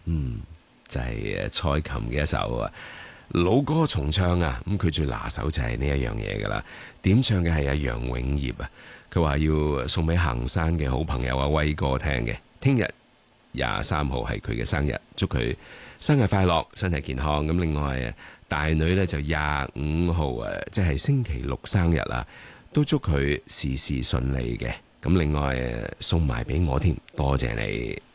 就係蔡琴嘅一首老歌重唱啊！咁佢最拿手就係呢一樣嘢噶啦，點唱嘅係阿楊永業啊！佢話要送俾行山嘅好朋友阿威哥聽嘅。聽日23號係佢嘅生日，祝佢生日快樂，身體健康。咁另外大女呢就25號即係星期六生日啦，都祝佢事事順利嘅。咁另外送埋俾我添，多謝你。